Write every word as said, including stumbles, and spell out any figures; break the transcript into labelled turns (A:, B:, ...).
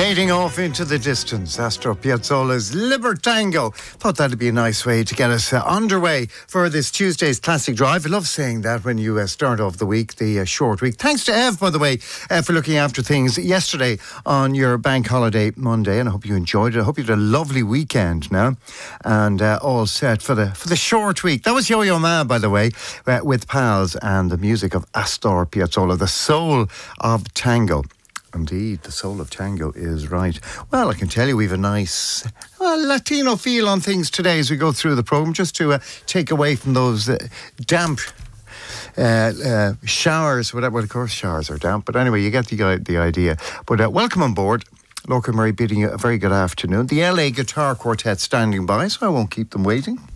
A: Fading off into the distance, Astor Piazzolla's Libertango. Thought that'd be a nice way to get us uh, underway for this Tuesday's Classic Drive. I love saying that when you uh, start off the week, the uh, short week. Thanks to Ev, by the way, uh, for looking after things yesterday on your bank holiday Monday, and I hope you enjoyed it. I hope you had a lovely weekend now, and uh, all set for the for the short week. That was Yo-Yo Ma, by the way, uh, with Pals and the music of Astor Piazzolla, the soul of tango. Indeed, the soul of tango is right. Well, I can tell you we have a nice well, Latino feel on things today as we go through the programme, just to uh, take away from those uh, damp uh, uh, showers, whatever. Well, of course, showers are damp, but anyway, you get the, the idea. But uh, welcome on board. Lorcan Murray bidding you a very good afternoon. The L A Guitar Quartet standing by, so I won't keep them waiting.